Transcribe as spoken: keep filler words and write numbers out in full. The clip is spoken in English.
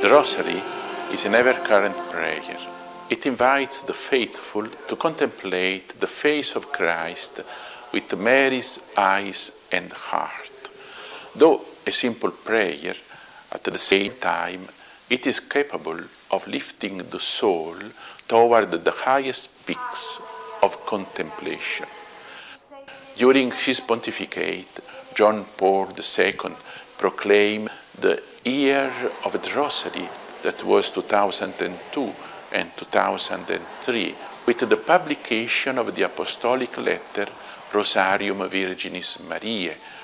The Rosary is an ever-current prayer. It invites the faithful to contemplate the face of Christ with Mary's eyes and heart. Though a simple prayer, at the same time, it is capable of lifting the soul toward the highest peaks of contemplation. During his pontificate, John Paul the Second proclaimed the year of the Rosary, that was two thousand two and two thousand three, with the publication of the apostolic letter Rosarium Virginis Mariae,